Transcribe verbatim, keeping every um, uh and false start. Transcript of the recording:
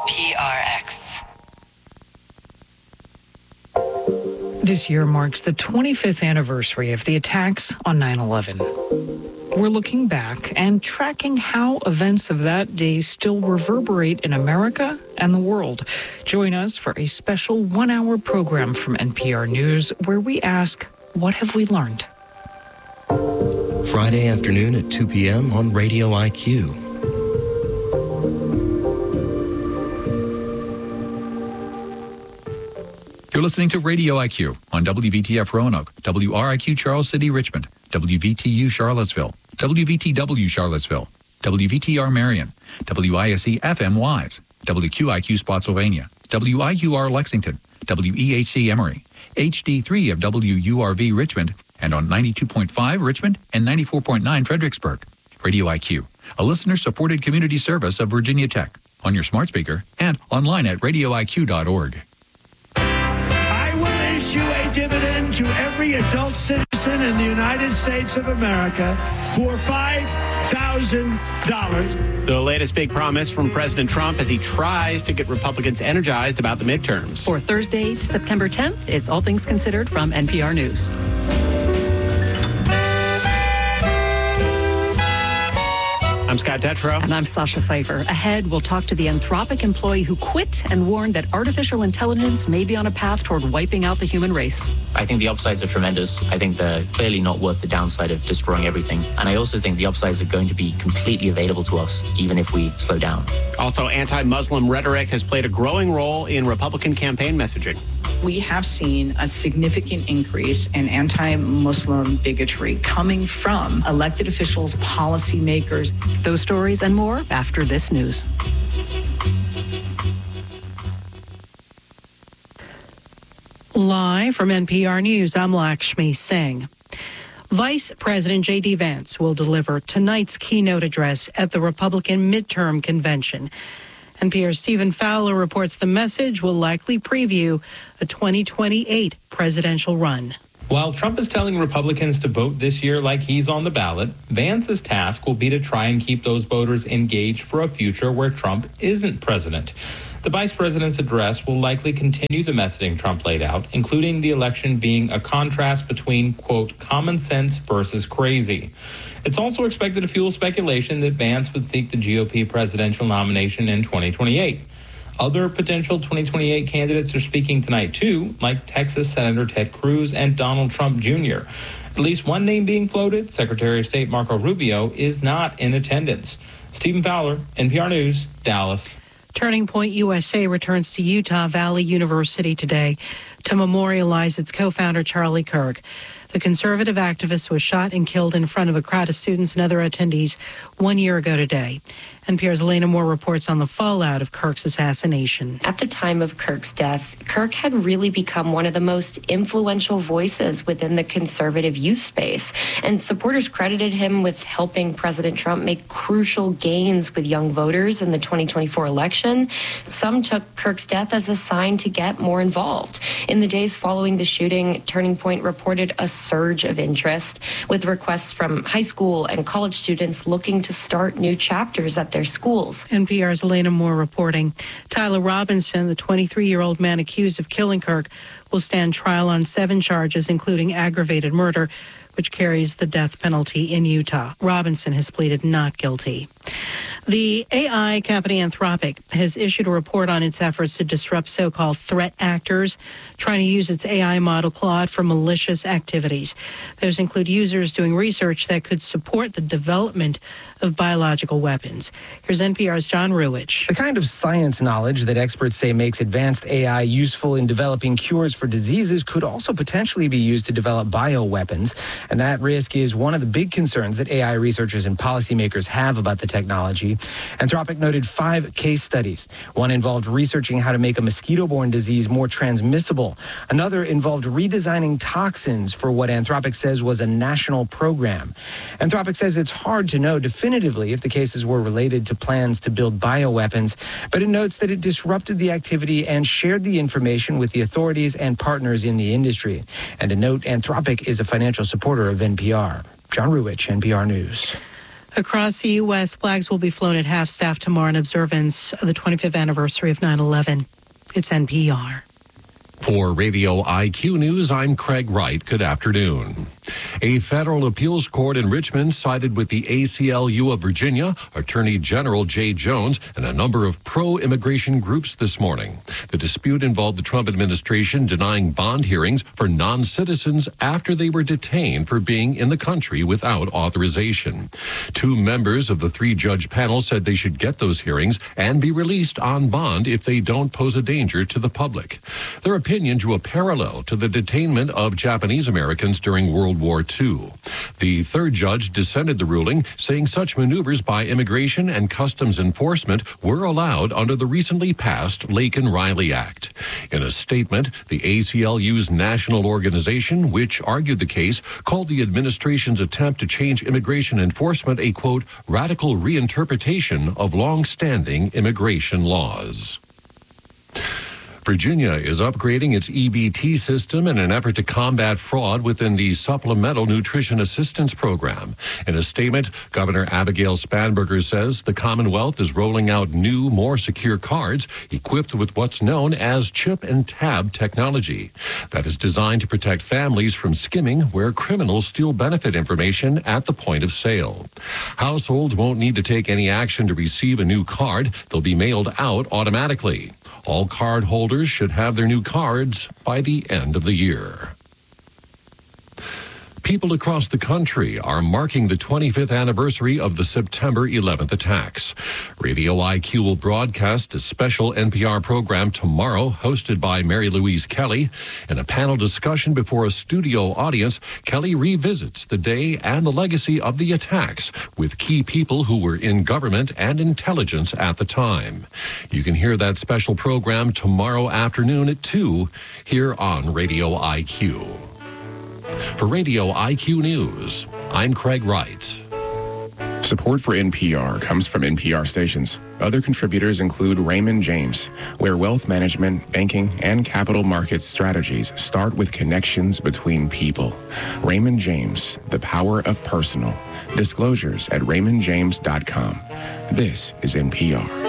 P R X. This year marks the twenty-fifth anniversary of the attacks on nine eleven. We're looking back and tracking how events of that day still reverberate in America and the world. Join us for a special one-hour program from N P R News where we ask, what have we learned? Friday afternoon at two p.m. on Radio I Q. You're listening to Radio I Q on W V T F Roanoke, W R I Q Charles City, Richmond, W V T U Charlottesville, W V T W Charlottesville, W V T R Marion, W I S E F M Wise, W Q I Q Spotsylvania, W I U R Lexington, W E H C Emory, H D three of W U R V Richmond, and on ninety-two point five Richmond and ninety-four point nine Fredericksburg. Radio I Q, a listener-supported community service of Virginia Tech, on your smart speaker and online at radio I Q dot org. Issue a dividend to every adult citizen in the United States of America for five thousand dollars. The latest big promise from President Trump as he tries to get Republicans energized about the midterms. For Thursday to September tenth, it's All Things Considered from N P R News. I'm Scott Detrow. And I'm Sasha Pfeiffer. Ahead, we'll talk to the Anthropic employee who quit and warned that artificial intelligence may be on a path toward wiping out the human race. I think the upsides are tremendous. I think they're clearly not worth the downside of destroying everything. And I also think the upsides are going to be completely available to us, even if we slow down. Also, anti-Muslim rhetoric has played a growing role in Republican campaign messaging. We have seen a significant increase in anti-Muslim bigotry coming from elected officials, policymakers. Those stories and more after this news. Live from N P R News, I'm Lakshmi Singh. Vice President J D. Vance will deliver tonight's keynote address at the Republican midterm convention. N P R's Stephen Fowler reports the message will likely preview a twenty twenty-eight presidential run. While Trump is telling Republicans to vote this year like he's on the ballot, Vance's task will be to try and keep those voters engaged for a future where Trump isn't president. The vice president's address will likely continue the messaging Trump laid out, including the election being a contrast between, quote, common sense versus crazy. It's also expected to fuel speculation that Vance would seek the G O P presidential nomination in twenty twenty-eight. Other potential twenty twenty-eight candidates are speaking tonight, too, like Texas Senator Ted Cruz and Donald Trump Junior At least one name being floated, Secretary of State Marco Rubio, is not in attendance. Stephen Fowler, N P R News, Dallas. Turning Point U S A returns to Utah Valley University today to memorialize its co-founder, Charlie Kirk. The conservative activist was shot and killed in front of a crowd of students and other attendees one year ago today. N P R's Elena Moore reports on the fallout of Kirk's assassination. At the time of Kirk's death, Kirk had really become one of the most influential voices within the conservative youth space, and supporters credited him with helping President Trump make crucial gains with young voters in the twenty twenty-four election. Some took Kirk's death as a sign to get more involved. In the days following the shooting, Turning Point reported a surge of interest, with requests from high school and college students looking to start new chapters at their schools. N P R's Elena Moore reporting. Tyler Robinson, the twenty-three-year-old man accused of killing Kirk, will stand trial on seven charges, including aggravated murder, which carries the death penalty in Utah. Robinson has pleaded not guilty. The A I company Anthropic has issued a report on its efforts to disrupt so-called threat actors trying to use its A I model Claude for malicious activities. Those include users doing research that could support the development of biological weapons. Here's N P R's John Ruwitch. The kind of science knowledge that experts say makes advanced A I useful in developing cures for diseases could also potentially be used to develop bioweapons. And that risk is one of the big concerns that A I researchers and policymakers have about the technology. Anthropic noted five case studies. One involved researching how to make a mosquito-borne disease more transmissible. Another involved redesigning toxins for what Anthropic says was a national program. Anthropic says it's hard to know definitively if the cases were related to plans to build bioweapons, but it notes that it disrupted the activity and shared the information with the authorities and partners in the industry. And a note, Anthropic is a financial supporter of N P R. John Ruwitch, N P R News. Across the U S, flags will be flown at half-staff tomorrow in observance of the twenty-fifth anniversary of nine eleven. It's N P R. For Radio I Q News, I'm Craig Wright. Good afternoon. A federal appeals court in Richmond sided with the A C L U of Virginia, Attorney General Jay Jones, and a number of pro-immigration groups this morning. The dispute involved the Trump administration denying bond hearings for non-citizens after they were detained for being in the country without authorization. Two members of the three-judge panel said they should get those hearings and be released on bond if they don't pose a danger to the public. Their opinion drew a parallel to the detainment of Japanese Americans during World War Two. The third judge dissented the ruling, saying such maneuvers by Immigration and Customs Enforcement were allowed under the recently passed Laken-Riley Act. In a statement, the A C L U's national organization, which argued the case, called the administration's attempt to change immigration enforcement a, quote, radical reinterpretation of long-standing immigration laws. Virginia is upgrading its E B T system in an effort to combat fraud within the Supplemental Nutrition Assistance Program. In a statement, Governor Abigail Spanberger says the Commonwealth is rolling out new, more secure cards equipped with what's known as chip and tab technology. That is designed to protect families from skimming where criminals steal benefit information at the point of sale. Households won't need to take any action to receive a new card. They'll be mailed out automatically. All card holders should have their new cards by the end of the year. People across the country are marking the twenty-fifth anniversary of the September eleventh attacks. Radio I Q will broadcast a special N P R program tomorrow hosted by Mary Louise Kelly. In a panel discussion before a studio audience, Kelly revisits the day and the legacy of the attacks with key people who were in government and intelligence at the time. You can hear that special program tomorrow afternoon at two here on Radio I Q. For Radio I Q News, I'm Craig Wright. Support for N P R comes from N P R stations. Other contributors include Raymond James, where wealth management, banking, and capital markets strategies start with connections between people. Raymond James, the power of personal. Disclosures at raymond james dot com. This is N P R.